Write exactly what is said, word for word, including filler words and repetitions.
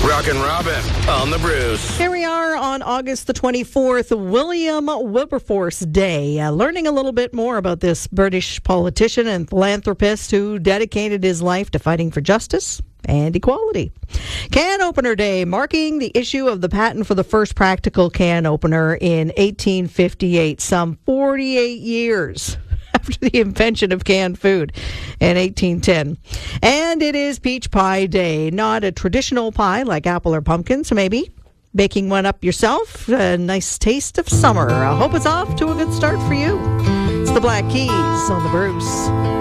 Rockin' Robin on the Bruce. Here we are on August the twenty-fourth, William Wilberforce Day, uh, learning a little bit more about this British politician and philanthropist who dedicated his life to fighting for justice and equality. Can Opener Day, marking the issue of the patent for the first practical can opener in eighteen fifty-eight, some forty-eight years after the invention of canned food in eighteen ten. And it is Peach Pie Day, not a traditional pie like apple or pumpkin, so maybe baking one up yourself, a nice taste of summer. I hope it's off to a good start for you. It's the Black Keys on the Bruce.